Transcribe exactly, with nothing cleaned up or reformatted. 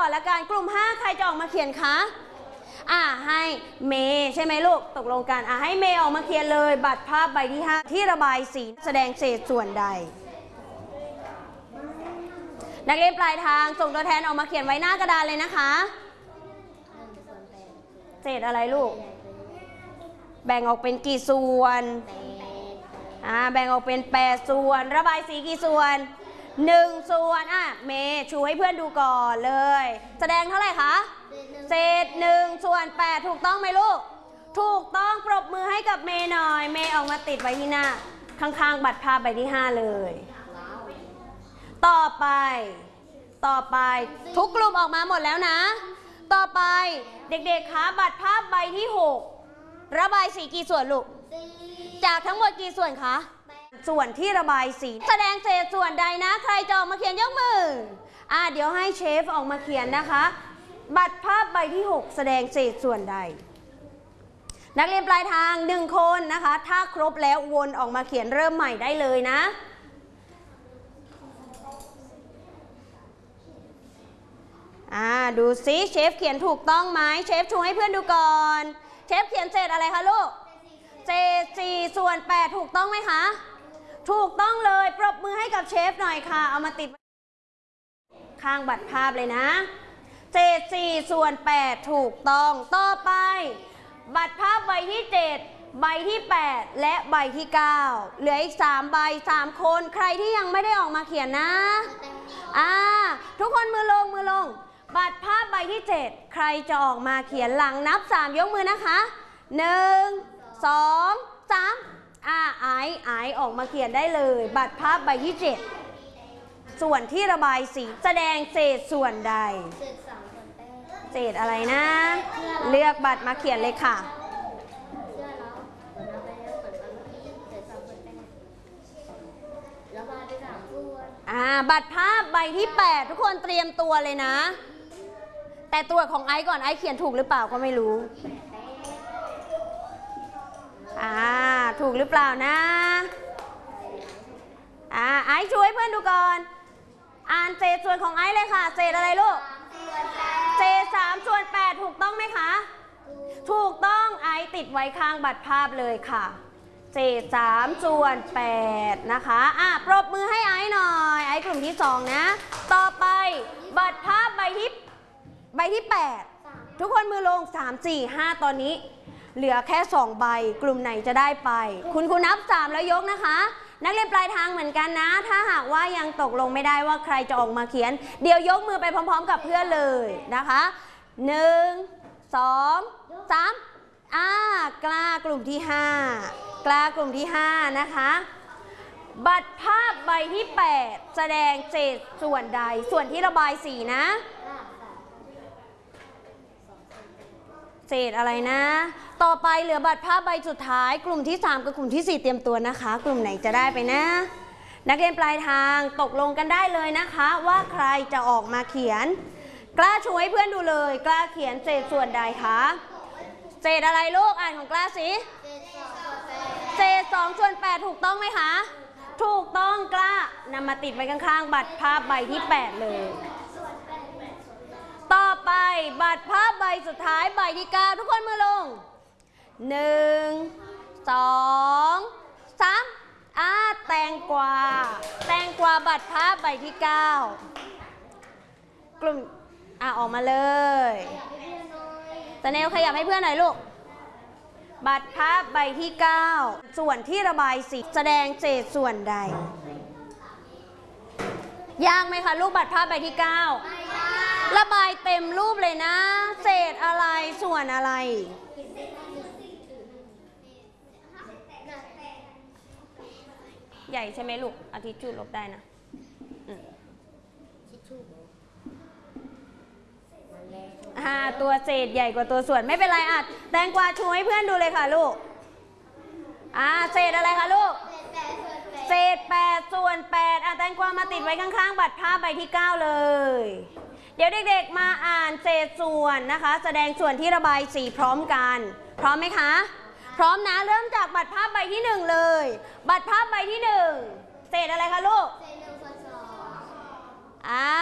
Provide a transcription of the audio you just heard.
อนละกันกลุ่มห้าใครจะออกมาเขียนคะอ่าให้เมย์ใช่ไหมลูกตกลงกันอ่าให้เมย์ออกมาเขียนเลยบัตรภาพใบที่ห้าที่ระบายสีแสดงเศษส่วนใดนักเรียนปลายทางส่งตัวแทนออกมาเขียนไว้หน้ากระดานเลยนะคะเศษอะไรลูกแบ่งออกเป็นกี่ส่วนอ่าแบ่งออกเป็นแปดส่วนระบายสีกี่ส่วนหนึ่งส่วนอ่ะเมย์ชูให้เพื่อนดูก่อนเลยแสดงเท่าไหร่คะเศษหนึ่งส่วนแปดถูกต้องไหมลูกถูกต้องปรบมือให้กับเมย์หน่อยเมย์ออกมาติดไว้ที่หน้าข้างๆบัตรภาพใบที่ห้าเลยต่อไปต่อไปทุกกลุ่มออกมาหมดแล้วนะต่อไปเด็กๆคะบัตรภาพใบที่หกระบายสีกี่ส่วนลูกจากทั้งหมดกี่ส่วนคะส่วนที่ระบายสีแสดงเศษส่วนใดนะใครจะออกมาเขียนยกมืออ่าเดี๋ยวให้เชฟออกมาเขียนนะคะบัตรภาพใบที่หกแสดงเศษส่วนใดนักเรียนปลายทางหนึ่งคนนะคะถ้าครบแล้ววนออกมาเขียนเริ่มใหม่ได้เลยนะอ่าดูซิเชฟเขียนถูกต้องไหมเชฟชูให้เพื่อนดูก่อนเชฟเขียนเศษอะไรคะลูกเศษสี่ส่วนแปดถูกต้องไหมคะถูกต้องเลยปรบมือให้กับเชฟหน่อยค่ะเอามาติดข้างบัตรภาพเลยนะเศษสี่ส่วนแปดถูกต้องต่อไปบัตรภาพใบที่เจ็ดใบที่แปดและใบที่เก้าเหลืออีกสามใบสามคนใครที่ยังไม่ได้ออกมาเขียนนะอ่าทุกคนมือลงมือลงบัตรภาพใบที่เจ็ดใครจะออกมาเขียนหลังนับสามยกมือนะคะหนึ่งสองสามอ่าไอไอออกมาเขียนได้เลยบัตรภาพใบที่เจ็ดส่วนที่ระบายสีแสดงเศษส่วนใดเศษอะไรนะเลือกบัตรมาเขียนเลยค่ะอ่าบัตรภาพใบที่แปดทุกคนเตรียมตัวเลยนะแต่ตัวของไอซ์ก่อนไอซ์เขียนถูกหรือเปล่าก็ไม่รู้อ่าถูกหรือเปล่านะอ่าไอซ์ช่วยเพื่อนดูก่อนอ่านเศษส่วนของไอซ์เลยค่ะเศษอะไรลูกเศษสามส่วนแปดถูกต้องไหมคะถูกต้องไอซ์ติดไว้ข้างบัตรภาพเลยค่ะเศษสามส่วนแปดนะคะอ่ะปรบมือให้ไอซ์หน่อยไอซ์กลุ่มที่สองนะต่อไปบัตรภาพใบที่ใบที่แปดทุกคนมือลงสาม สี่ ห้าตอนนี้เหลือแค่สองใบกลุ่มไหนจะได้ไปคุณครูนับสามแล้วยกนะคะนักเรียนปลายทางเหมือนกันนะถ้าหากว่ายังตกลงไม่ได้ว่าใครจะออกมาเขียนเดี๋ยวยกมือไปพร้อมๆกับเพื่อนเลยนะคะหนึ่ง สอง สามอ่ากล้ากลุ่มที่ห้ากล้ากลุ่มที่ห้านะคะบัตรภาพใบที่แปดแสดงเศษส่วนใดส่วนที่ระบายสีนะเศษอะไรนะต่อไปเหลือบัตรภาพใบสุดท้ายกลุ่มที่สามกับกลุ่มที่สี่เตรียมตัวนะคะกลุ่มไหนจะได้ไปนะนักเรียนปลายทางตกลงกันได้เลยนะคะว่าใครจะออกมาเขียนกล้าช่วยเพื่อนดูเลยกล้าเขียนเศษส่วนใดคะเศษอะไรลูกอ่านของกล้าสิเศษสองส่วนแปดถูกต้องไหมคะถูกต้องกล้านำมาติดไว้ข้างๆบัตรภาพใบที่แปดเลยต่อไปบัตรภาพใบสุดท้ายใบที่เก้าทุกคนมือลงหนึ่ง สอง สามอ่าแตงกวาแตงกวาบัตรภาพใบที่เก้ากลุ่มอ่าออกมาเลยตะเนวขยับให้เพื่อนหน่อยลูกบัตรภาพใบที่เก้าส่วนที่ระบายสีแสดงเศษส่วนใดยากไหมคะลูกบัตรภาพใบที่เก้าระบายเต็มรูปเลยนะเศษอะไรส่วนอะไรใหญ่ใช่ไหมลูกอาทิตย์ชูลบได้นะอ่าตัวเศษใหญ่กว่าตัวส่วนไม่เป็นไรอ่ะแตงกวาชูให้เพื่อนดูเลยค่ะลูกอ่าเศษอะไรคะลูกเศษแปดส่วนแปดอ่ะแตงกวามาติดไว้ข้างๆบัตรภาพใบที่เก้าเลยเดี๋ยวเด็กๆมาอ่านเศษส่วนนะคะแสดงส่วนที่ระบายสีพร้อมกันพร้อมไหมคะพร้อมนะเริ่มจากบัตรภาพใบที่หนึ่งเลยบัตรภาพใบที่หนึ่งเศษอะไรคะลูกเศษหนึ่งส่วนสองอ่า